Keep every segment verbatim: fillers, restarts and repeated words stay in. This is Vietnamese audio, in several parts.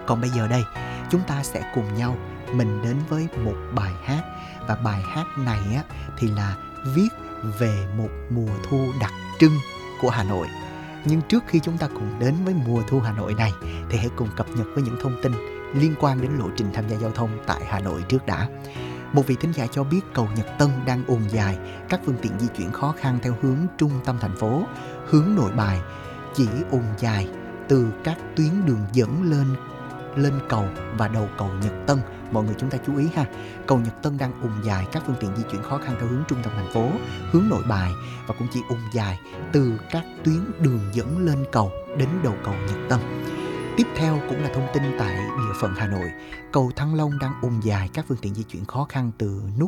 Còn bây giờ đây, chúng ta sẽ cùng nhau mình đến với một bài hát. Và bài hát này á, thì là viết về một mùa thu đặc trưng của Hà Nội. Nhưng trước khi chúng ta cùng đến với mùa thu Hà Nội này, thì hãy cùng cập nhật với những thông tin liên quan đến lộ trình tham gia giao thông tại Hà Nội trước đã. Một vị thính giả cho biết cầu Nhật Tân đang ùn dài, các phương tiện di chuyển khó khăn theo hướng trung tâm thành phố, hướng Nội Bài chỉ ùn dài từ các tuyến đường dẫn lên lên cầu và đầu cầu Nhật Tân. Mọi người chúng ta chú ý ha, cầu Nhật Tân đang ùn dài, các phương tiện di chuyển khó khăn theo hướng trung tâm thành phố, hướng Nội Bài và cũng chỉ ùn dài từ các tuyến đường dẫn lên cầu đến đầu cầu Nhật Tân. Tiếp theo cũng là thông tin tại địa phận Hà Nội, cầu Thăng Long đang ùn dài, các phương tiện di chuyển khó khăn từ nút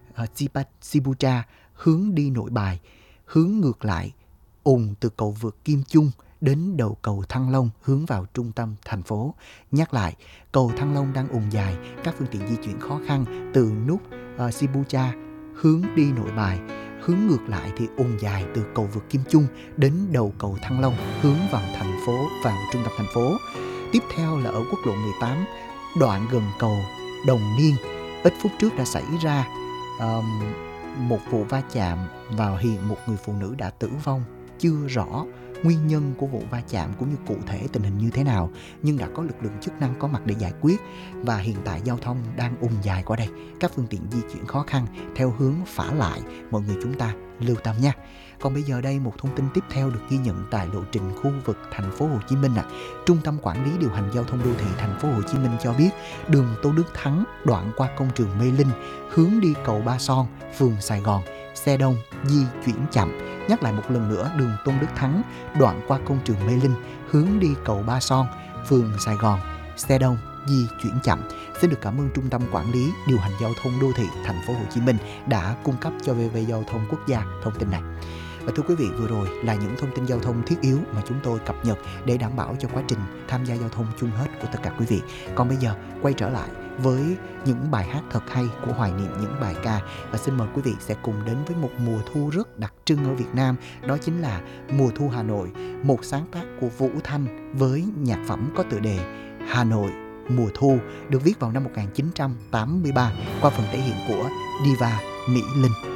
uh, Shibuya hướng đi Nội Bài, hướng ngược lại ùn từ cầu vượt Kim Chung đến đầu cầu Thăng Long hướng vào trung tâm thành phố. Nhắc lại, cầu Thăng Long đang ùn dài, các phương tiện di chuyển khó khăn từ nút uh, Shibuya hướng đi Nội Bài, hướng ngược lại thì ùn dài từ cầu vượt Kim Chung đến đầu cầu Thăng Long hướng vào thành phố, vào trung tâm thành phố. Tiếp theo là ở quốc lộ mười tám, đoạn gần cầu Đồng Niên, ít phút trước đã xảy ra um, một vụ va chạm và hiện một người phụ nữ đã tử vong. Chưa rõ nguyên nhân của vụ va chạm cũng như cụ thể tình hình như thế nào, nhưng đã có lực lượng chức năng có mặt để giải quyết và hiện tại giao thông đang ùn dài qua đây, các phương tiện di chuyển khó khăn theo hướng phả lại, mọi người chúng ta lưu tâm nha. Còn bây giờ đây một thông tin tiếp theo được ghi nhận tại lộ trình khu vực thành phố Hồ Chí Minh ạ. À. Trung tâm quản lý điều hành giao thông đô thị thành phố Hồ Chí Minh cho biết đường Tôn Đức Thắng đoạn qua công trường Mê Linh hướng đi cầu Ba Son, phường Sài Gòn, xe đông di chuyển chậm. Nhắc lại một lần nữa, đường Tôn Đức Thắng đoạn qua công trường Mê Linh hướng đi cầu Ba Son, phường Sài Gòn, xe đông di chuyển chậm. Xin được cảm ơn Trung tâm quản lý điều hành giao thông đô thị thành phố Hồ Chí Minh đã cung cấp cho vê vê Giao thông Quốc gia thông tin này. Và thưa quý vị, vừa rồi là những thông tin giao thông thiết yếu mà chúng tôi cập nhật để đảm bảo cho quá trình tham gia giao thông chung hết của tất cả quý vị. Còn bây giờ quay trở lại với những bài hát thật hay của hoài niệm những bài ca, và xin mời quý vị sẽ cùng đến với một mùa thu rất đặc trưng ở Việt Nam, đó chính là Mùa Thu Hà Nội, một sáng tác của Vũ Thanh với nhạc phẩm có tựa đề Hà Nội Mùa Thu, được viết vào năm một nghìn chín trăm tám mươi ba qua phần thể hiện của diva Mỹ Linh.